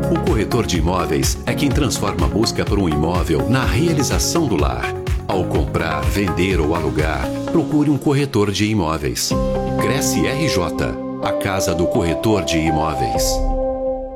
O corretor de imóveis é quem transforma a busca por um imóvel na realização do lar. Ao comprar, vender ou alugar, procure um corretor de imóveis. Cresce RJ, a casa do corretor de imóveis.